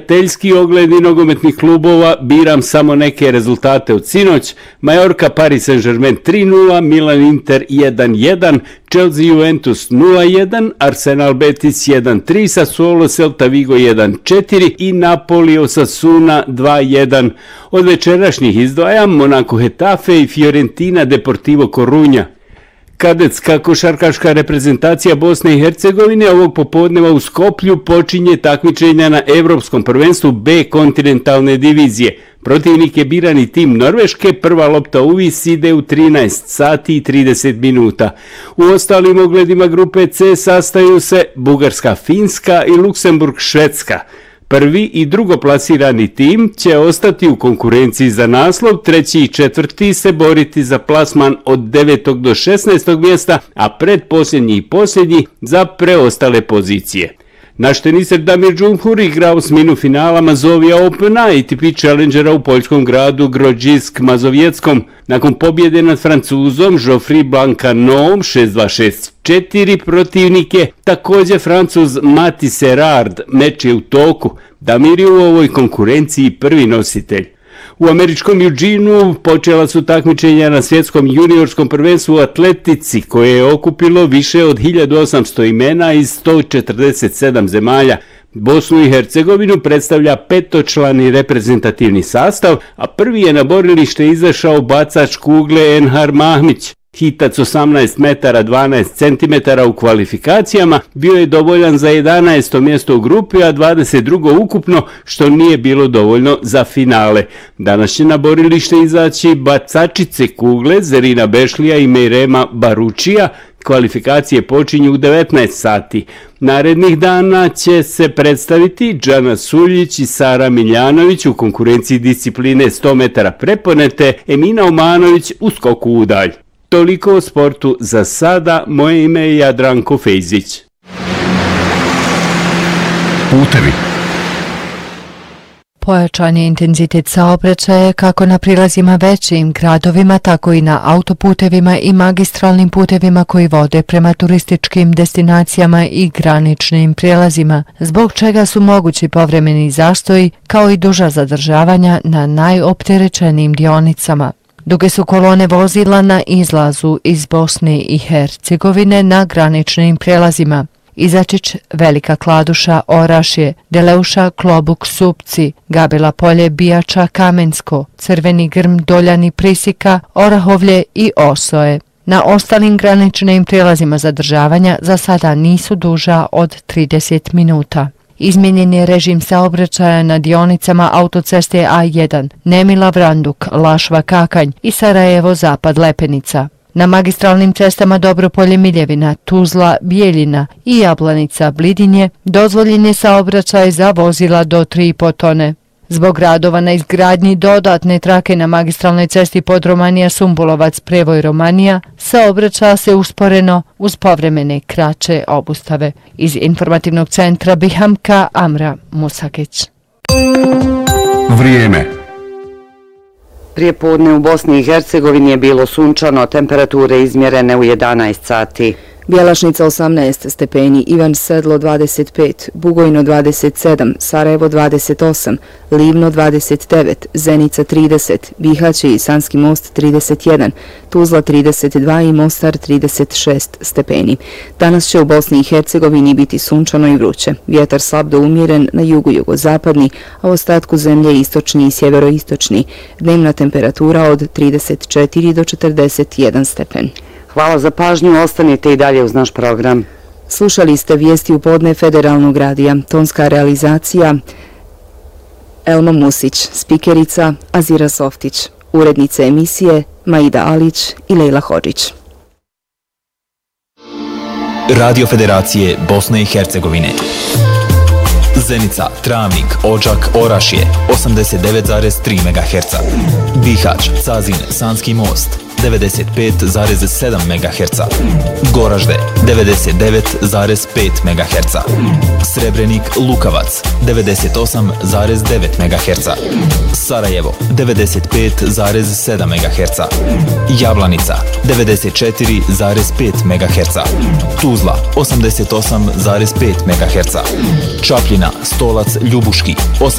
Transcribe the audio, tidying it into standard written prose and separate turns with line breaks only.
prijateljski ogledi nogometnih klubova, biram samo neke rezultate od sinoć. Majorka Paris Saint-Germain 3-0, Milan Inter 1-1, Chelsea Juventus 0-1, Arsenal Betis 1-3, Sassuolo Celta Vigo 1-4 i Napoli Osasuna 2-1. Od večerašnjih izdvajam Monaco Getafe i Fiorentina Deportivo Coruña. Kadetska košarkaška reprezentacija Bosne i Hercegovine ovog popodneva u Skoplju počinje takmičenja na Evropskom prvenstvu B kontinentalne divizije. Protivnik je birani tim Norveške, prva lopta uvis ide u 13 sati i 30 minuta. U ostalim ogledima grupe C sastaju se Bugarska, Finska i Luksemburg, Švedska. Prvi i drugoplasirani tim će ostati u konkurenciji za naslov, treći i četvrti se boriti za plasman od 9. do 16. mjesta, a predposljednji i posljednji za preostale pozicije. Naš teniser Damir Džumhur igra osminu finala Mazovija Opena ATP Challengera u poljskom gradu Grodzisk Mazovieckom. Nakon pobjede nad Francuzom Geoffrey Blancanoom 6-2-6-4 protivnike, također Francuz Mati Serard, meč je u toku. Damir je u ovoj konkurenciji prvi nositelj. U američkom Eugeneu počela su takmičenja na svjetskom juniorskom prvenstvu u atletici koje je okupilo više od 1800 imena iz 147 zemalja. Bosnu i Hercegovinu predstavlja petočlani reprezentativni sastav, a prvi je na borilište izašao bacač kugle Enhar Mahmić. Hitac 18 metara 12 centimetara u kvalifikacijama bio je dovoljan za 11. mjesto u grupi, a 22. ukupno, što nije bilo dovoljno za finale. Danas će na borilište izaći bacačice kugle Zerina Bešlija i Mejrema Baručija. Kvalifikacije počinju u 19 sati. Narednih dana će se predstaviti Džana Suljić i Sara Miljanović u konkurenciji discipline 100 metara preponete, Emina Omanović u skoku u dalj. Toliko o sportu za sada, moje ime je Jadranko Fejzić.
Putevi.
Pojačan je intenzitet saobraćaja kako na prilazima većim gradovima, tako i na autoputevima i magistralnim putevima koji vode prema turističkim destinacijama i graničnim prijelazima, zbog čega su mogući povremeni zastoji kao i duža zadržavanja na najopterećenijim dionicama. Duge su kolone vozila na izlazu iz Bosne i Hercegovine na graničnim prijelazima. Izačić, Velika Kladuša, Orašje, Deleuša, Klobuk, Supci, Gabela Polje, Bijača, Kamensko, Crveni Grm, Doljani, Prisika, Orahovlje i Osoje. Na ostalim graničnim prijelazima zadržavanja za sada nisu duža od 30 minuta. Izmijenjen je režim saobraćaja na dionicama autoceste A1, Nemila Vranduk, Lašva Kakanj i Sarajevo Zapad Lepenica. Na magistralnim cestama Dobropolje Miljevina, Tuzla, Bijeljina i Jablanica Blidinje dozvoljen je saobraćaj za vozila do 3,5 tone. Zbog radova na izgradnji dodatne trake na magistralnoj cesti Podromanija Sumbulovac Prevoj Romanija saobraća se usporeno uz povremene kraće obustave. Iz informativnog centra Bihamka, Amra Musakić.
Vrijeme.
Prije podne u Bosni i Hercegovini je bilo sunčano, temperature izmjerene u 11 sati.
Bjelašnica 18 stepeni, Ivan Sedlo 25, Bugojno 27, Sarajevo 28, Livno 29, Zenica 30, Bihać i Sanski most 31, Tuzla 32 i Mostar 36 stepeni. Danas će u Bosni i Hercegovini biti sunčano i vruće. Vjetar slab do umjeren na jugu-jugozapadni, a u ostatku zemlje istočni i sjeveroistočni. Dnevna temperatura od 34 do 41 stepen.
Hvala za pažnju, ostanite i dalje uz naš program.
Slušali ste vijesti u podne Federalnog radija, tonska realizacija Elma Musić, spikerica Azira Softić, urednice emisije Maida Alić i Lejla Hodžić.
Radio Federacije Bosne i Hercegovine. Zenica, Travnik, Odžak, Orašje 89,3 MHz. Bihać, Cazin, Sanski most 95,7 MHz. Goražde 99,5 MHz. Srebrenik, Lukavac 98,9 MHz. Sarajevo 95,7 MHz. Jablanica 94,5 MHz. Tuzla 88,5 MHz. Čapljina, Stolac, Ljubuški